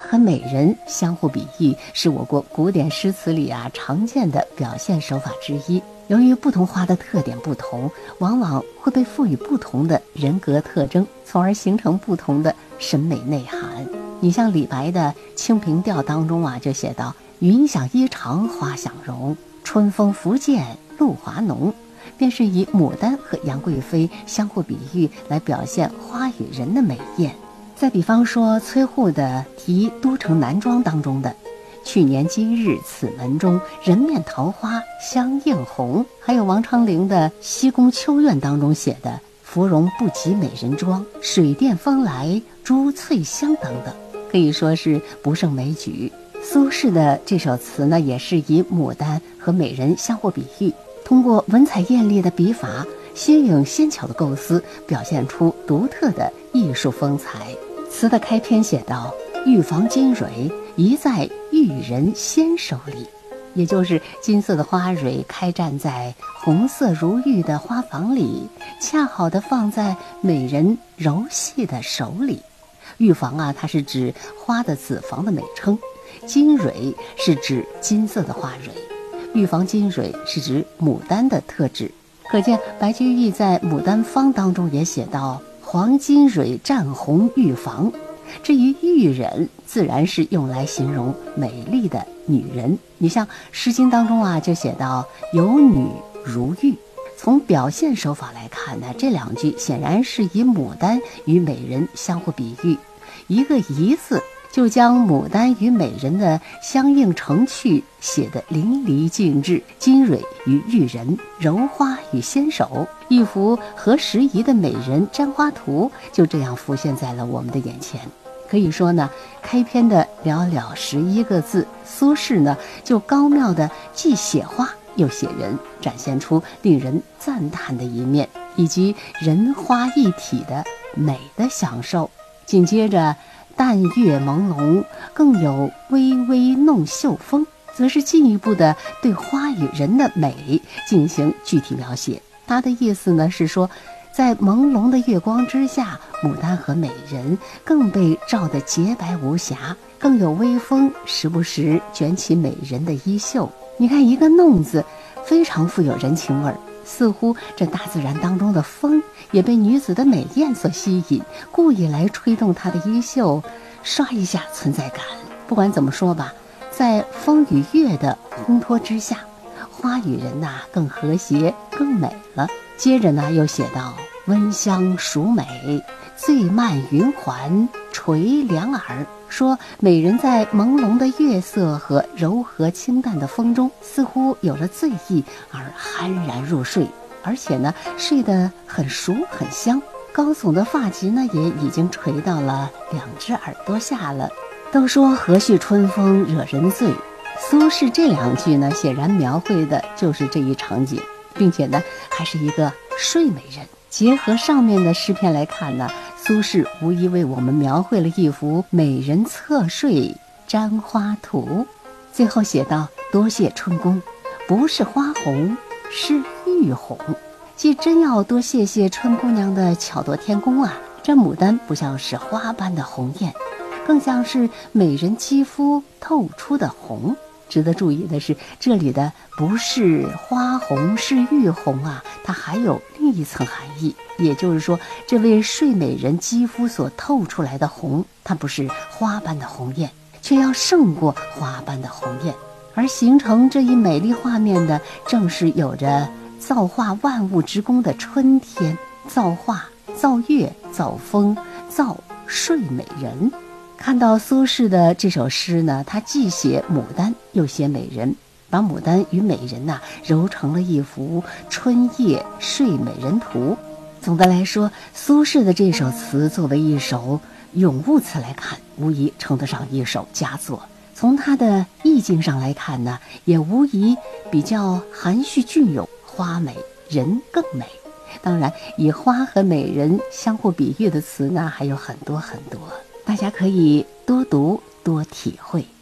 和美人相互比喻是我国古典诗词里常见的表现手法之一。由于不同花的特点不同，往往会被赋予不同的人格特征，从而形成不同的审美内涵。你像李白的《清平调》当中就写到：云想衣裳花想容，春风拂槛露华浓，便是以牡丹和杨贵妃相互比喻来表现花与人的美艳。再比方说崔护的《题都城南庄》当中的去年今日此门中，人面桃花相映红，还有王昌龄的《西宫秋怨》当中写的芙蓉不及美人妆，水殿风来珠翠香等等，可以说是不胜枚举。苏轼的这首词呢，也是以牡丹和美人相互比喻，通过文采艳丽的笔法，新颖纤巧的构思，表现出独特的艺术风采。词的开篇写道：玉房金蕊宜在玉人纤手里，也就是金色的花蕊开绽在红色如玉的花房里，恰好的放在美人柔细的手里。玉房它是指花的子房的美称，金蕊是指金色的花蕊，玉房金蕊是指牡丹的特质。可见白居易在《牡丹坊》当中也写到：黄金蕊绽红玉房。至于玉人，自然是用来形容美丽的女人。你像《诗经》当中就写到：有女如玉。从表现手法来看呢，这两句显然是以牡丹与美人相互比喻，一个宜字就将牡丹与美人的相映成趣写得淋漓尽致，金蕊与玉人，柔花与纤手，一幅合时宜的美人簪花图就这样浮现在了我们的眼前。可以说呢，开篇的寥寥11个字，苏轼呢就高妙的既写花又写人，展现出令人赞叹的一面，以及人花一体的美的享受。紧接着淡月朦胧，更有微微弄袖风，则是进一步的对花与人的美进行具体描写。他的意思呢是说，在朦胧的月光之下，牡丹和美人更被照得洁白无瑕，更有微风时不时卷起美人的衣袖。你看一个弄字非常富有人情味儿，似乎这大自然当中的风也被女子的美艳所吸引，故意来吹动她的衣袖，刷一下存在感。不管怎么说吧，在风与月的烘托之下，花与人更和谐更美了。接着呢又写到：温香属美，醉漫云环垂两耳。说美人在朦胧的月色和柔和清淡的风中，似乎有了醉意而酣然入睡，而且呢睡得很熟很香，高耸的发髻呢也已经垂到了2只耳朵下了。都说和煦春风惹人醉，苏轼这2句呢显然描绘的就是这一场景，并且呢还是一个睡美人。结合上面的诗篇来看呢，苏轼无疑为我们描绘了一幅美人侧睡簪花图。最后写道：多谢春宫，不是花红是玉红。既真要多谢谢春姑娘的巧夺天工这牡丹不像是花般的红艳，更像是美人肌肤透出的红。值得注意的是，这里的不是花红是玉红它还有另一层含义，也就是说，这位睡美人肌肤所透出来的红，它不是花般的红艳，却要胜过花般的红艳。而形成这一美丽画面的，正是有着造化万物之功的春天，造化、造月、造风、造睡美人。看到苏轼的这首诗呢，他既写牡丹又写美人，把牡丹与美人揉成了一幅春夜睡美人图。总的来说，苏轼的这首词作为一首咏物词来看，无疑称得上一首佳作。从它的意境上来看呢，也无疑比较含蓄隽永，花美人更美。当然，以花和美人相互比喻的词呢，还有很多很多，大家可以多读多体会。